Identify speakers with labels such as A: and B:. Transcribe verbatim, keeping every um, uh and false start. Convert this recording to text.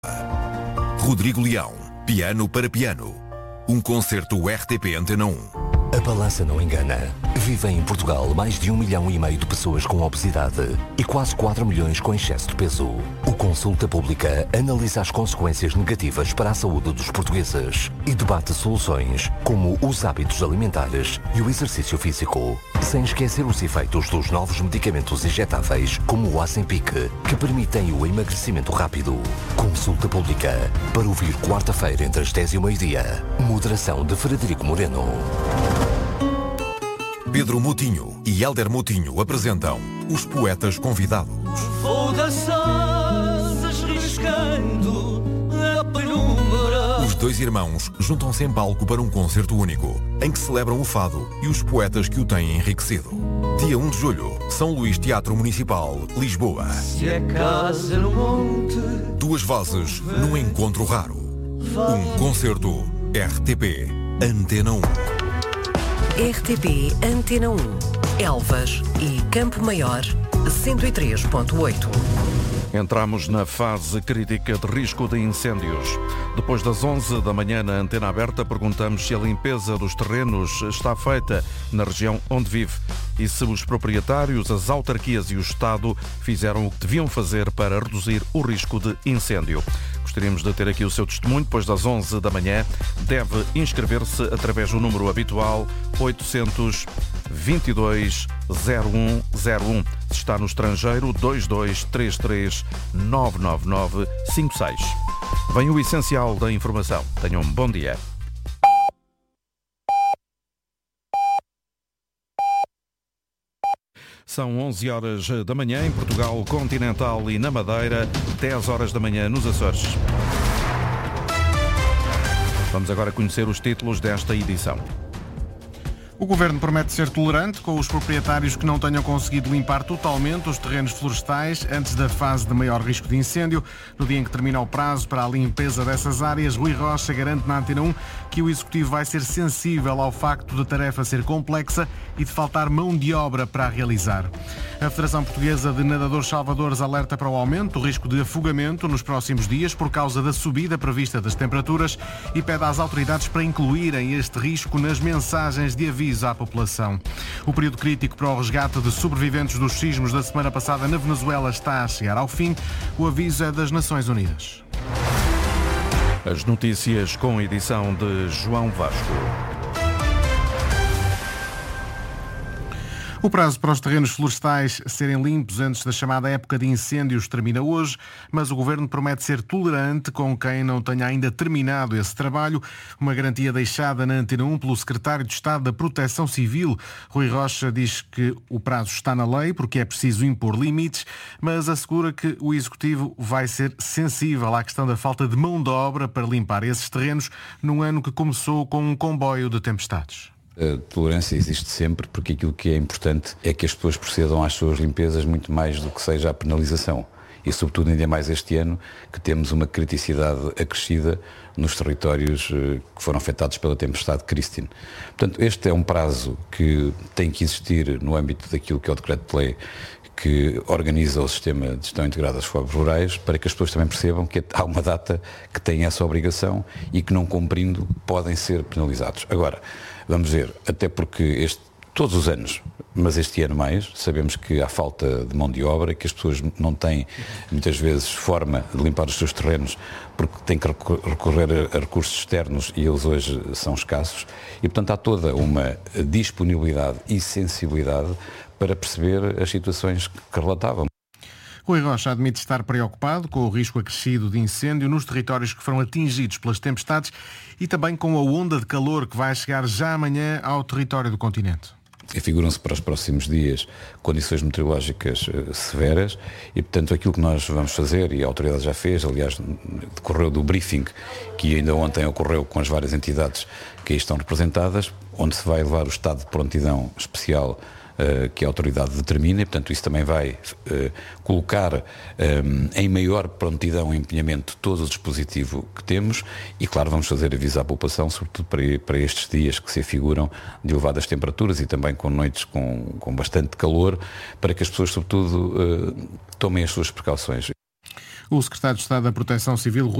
A: Rodrigo Leão, Piano para Piano. Um concerto R T P Antena um.
B: A balança não engana. Vivem em Portugal mais de um milhão e meio de pessoas com obesidade e quase quatro milhões com excesso de peso. O Consulta Pública analisa as consequências negativas para a saúde dos portugueses e debate soluções como os hábitos alimentares e o exercício físico. Sem esquecer os efeitos dos novos medicamentos injetáveis como o Ozempic, que permitem o emagrecimento rápido. Consulta Pública, para ouvir quarta-feira entre as dez e o meio-dia. Moderação de Frederico Moreno.
A: Pedro Moutinho e Hélder Moutinho apresentam Os Poetas Convidados.
C: Vou dançar riscando a penumbra.
A: Os dois irmãos juntam-se em palco para um concerto único, em que celebram o fado e os poetas que o têm enriquecido. Dia um de julho, São Luís Teatro Municipal, Lisboa.
C: Se é casa no monte.
A: Duas vozes num encontro raro. Um concerto R T P Antena um.
D: R T P Antena um, Elvas e Campo Maior, cento e três ponto oito.
E: Entramos na fase crítica de risco de incêndios. Depois das onze da manhã na Antena Aberta, perguntamos se a limpeza dos terrenos está feita na região onde vive e se os proprietários, as autarquias e o Estado fizeram o que deviam fazer para reduzir o risco de incêndio. Gostaríamos de ter aqui o seu testemunho. Depois das onze da manhã, deve inscrever-se através do número habitual oitocentos, vinte e dois, zero um zero um. Se está no estrangeiro, dois dois três três, nove nove nove cinco seis. Vem o essencial da informação. Tenham um bom dia. São onze horas da manhã em Portugal continental e na Madeira, dez horas da manhã nos Açores. Vamos agora conhecer os títulos desta edição.
F: O Governo promete ser tolerante com os proprietários que não tenham conseguido limpar totalmente os terrenos florestais antes da fase de maior risco de incêndio. No dia em que termina o prazo para a limpeza dessas áreas, Rui Rocha garante na Antena um que o Executivo vai ser sensível ao facto da tarefa ser complexa e de faltar mão de obra para a realizar. A Federação Portuguesa de Nadadores Salvadores alerta para o aumento do risco de afogamento nos próximos dias por causa da subida prevista das temperaturas e pede às autoridades para incluírem este risco nas mensagens de aviso à população. O período crítico para o resgate de sobreviventes dos sismos da semana passada na Venezuela está a chegar ao fim. O aviso é das Nações Unidas.
E: As notícias com edição de João Vasco.
F: O prazo para os terrenos florestais serem limpos antes da chamada época de incêndios termina hoje, mas o Governo promete ser tolerante com quem não tenha ainda terminado esse trabalho, uma garantia deixada na Antena um pelo Secretário de Estado da Proteção Civil. Rui Rocha diz que o prazo está na lei porque é preciso impor limites, mas assegura que o Executivo vai ser sensível à questão da falta de mão de obra para limpar esses terrenos num ano que começou com um comboio de tempestades.
G: A tolerância existe sempre, porque aquilo que é importante é que as pessoas procedam às suas limpezas muito mais do que seja a penalização. E sobretudo ainda mais este ano, que temos uma criticidade acrescida nos territórios que foram afetados pela tempestade Christine. Portanto, este é um prazo que tem que existir no âmbito daquilo que é o decreto de lei que organiza o sistema de gestão integrada das florestas rurais, para que as pessoas também percebam que há uma data que tem essa obrigação e que, não cumprindo, podem ser penalizados. Agora, vamos ver, até porque este, todos os anos, mas este ano mais, sabemos que há falta de mão de obra, que as pessoas não têm, muitas vezes, forma de limpar os seus terrenos, porque têm que recorrer a recursos externos e eles hoje são escassos. E, portanto, há toda uma disponibilidade e sensibilidade para perceber as situações que relatavam.
F: Rui Rocha admite estar preocupado com o risco acrescido de incêndio nos territórios que foram atingidos pelas tempestades e também com a onda de calor que vai chegar já amanhã ao território do continente.
G: Figuram-se para os próximos dias condições meteorológicas uh, severas e, portanto, aquilo que nós vamos fazer, e a autoridade já fez, aliás, decorreu do briefing que ainda ontem ocorreu com as várias entidades que aí estão representadas, onde se vai levar o estado de prontidão especial que a autoridade determina, e, portanto, isso também vai uh, colocar um, em maior prontidão e empenhamento todo o dispositivo que temos e, claro, vamos fazer aviso à população, sobretudo para, para estes dias que se afiguram de elevadas temperaturas e também com noites com, com bastante calor, para que as pessoas, sobretudo, uh, tomem as suas precauções.
F: O secretário de Estado da Proteção Civil,